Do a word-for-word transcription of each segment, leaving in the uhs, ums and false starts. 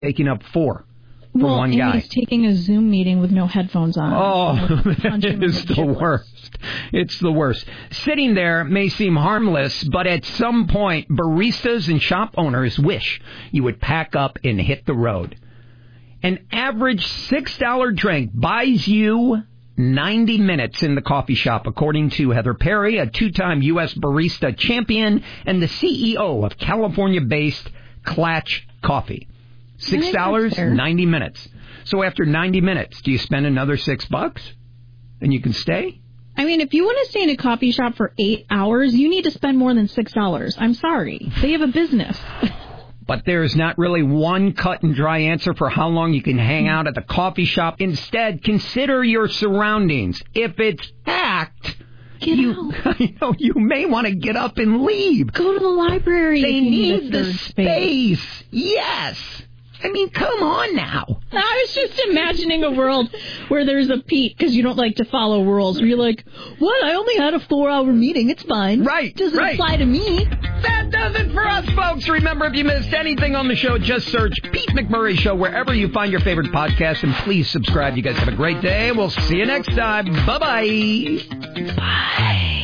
taking up four for well, one and guy. He's taking a Zoom meeting with no headphones on. Oh, that is the worst. It's the worst. Sitting there may seem harmless, but at some point, baristas and shop owners wish you would pack up and hit the road. An average six dollar drink buys you ninety minutes in the coffee shop, according to Heather Perry, a two-time U S barista champion and the C E O of California-based Klatch Coffee. Six dollars, ninety minutes. So after ninety minutes, do you spend another six bucks? And you can stay? I mean, if you want to stay in a coffee shop for eight hours, you need to spend more than six dollars. I'm sorry. They have a business. But there's not really one cut and dry answer for how long you can hang out at the coffee shop. Instead, consider your surroundings. If it's packed, Get you, out. you know, you may want to get up and leave. Go to the library. They need, need the space. space. Yes. I mean, come on now. I was just imagining a world where there's a Pete, because you don't like to follow rules, where you're like, what? I only had a four-hour meeting. It's fine. Right, Doesn't right. apply to me. That does it for us, folks. Remember, if you missed anything on the show, just search Pete McMurray Show wherever you find your favorite podcast, and please subscribe. You guys have a great day. We'll see you next time. Bye-bye. Bye.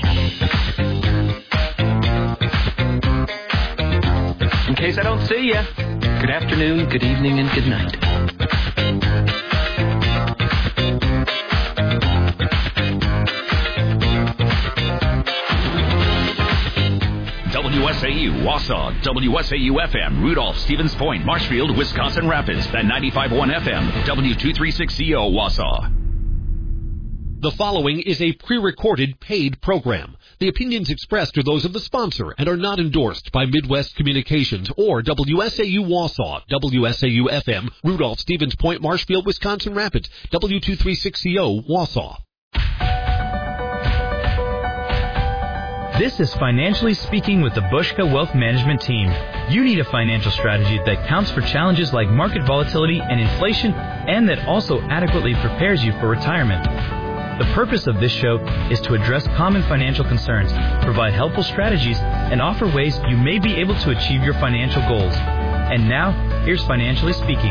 In case I don't see you, good afternoon, good evening, and good night. W S A U, Wausau, W S A U F M, Rudolph, Stevens Point, Marshfield, Wisconsin Rapids, and ninety-five point one F M, W two thirty-six C O, Wausau. The following is a pre-recorded paid program. The opinions expressed are those of the sponsor and are not endorsed by Midwest Communications or W S A U Wausau, W S A U F M, Rudolph, Stevens Point, Marshfield, Wisconsin Rapids, W two thirty-six C O, Wausau. This is Financially Speaking with the Bushka Wealth Management Team. You need a financial strategy that counts for challenges like market volatility and inflation, and that also adequately prepares you for retirement. The purpose of this show is to address common financial concerns, provide helpful strategies, and offer ways you may be able to achieve your financial goals. And now, here's Financially Speaking.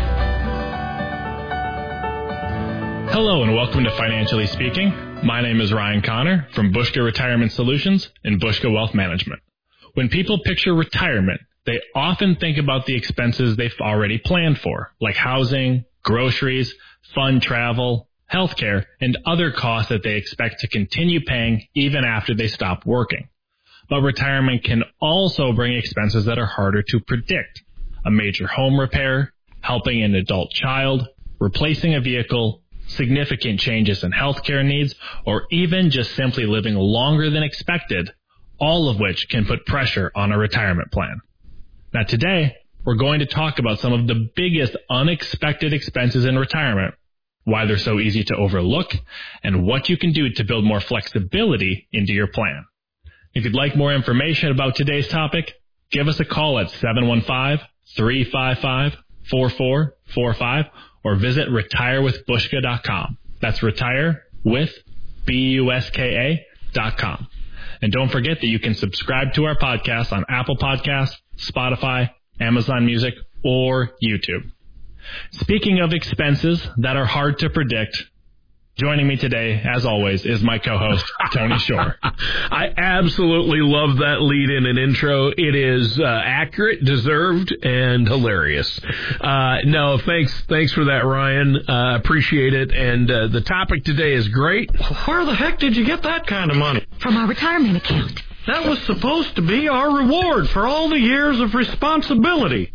Hello and welcome to Financially Speaking. My name is Ryan Connor from Bushka Retirement Solutions and Bushka Wealth Management. When people picture retirement, they often think about the expenses they've already planned for, like housing, groceries, fun travel, healthcare, and other costs that they expect to continue paying even after they stop working. But retirement can also bring expenses that are harder to predict. A major home repair, helping an adult child, replacing a vehicle, significant changes in healthcare needs, or even just simply living longer than expected, all of which can put pressure on a retirement plan. Now today, we're going to talk about some of the biggest unexpected expenses in retirement, why they're so easy to overlook, and what you can do to build more flexibility into your plan. If you'd like more information about today's topic, give us a call at seven one five, three five five, four four four five or visit retire with bushka dot com. That's retire with B U S K A dot com. And don't forget that you can subscribe to our podcast on Apple Podcasts, Spotify, Amazon Music, or YouTube. Speaking of expenses that are hard to predict, joining me today, as always, is my co-host, Tony Shore. I absolutely love that lead-in and intro. It is uh, accurate, deserved, and hilarious. Uh, no, thanks thanks for that, Ryan. Uh, appreciate it. And uh, the topic today is great. Where the heck did you get that kind of money? From our retirement account. That was supposed to be our reward for all the years of responsibility.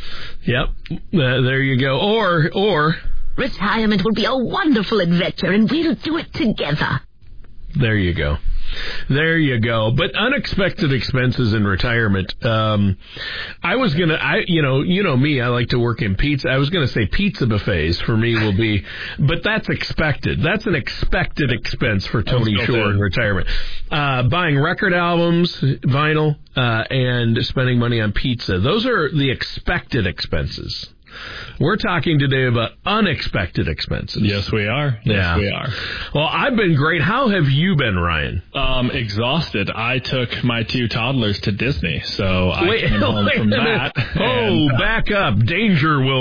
Yep, uh, there you go. Or, or... Retirement will be a wonderful adventure, and we'll do it together. There you go. There you go. But unexpected expenses in retirement. Um, I was going to, I, you know, you know me, I like to work in pizza. I was going to say pizza buffets for me will be, but that's expected. That's an expected expense for Tony Shore in retirement. Uh, buying record albums, vinyl, uh, and spending money on pizza. Those are the expected expenses. We're talking today about unexpected expenses. Yes, we are. Yes, yeah. we are. Well, I've been great. How have you been, Ryan? Um, exhausted. I took my two toddlers to Disney, so I wait, came home wait from a that. minute. Oh, back up. Danger will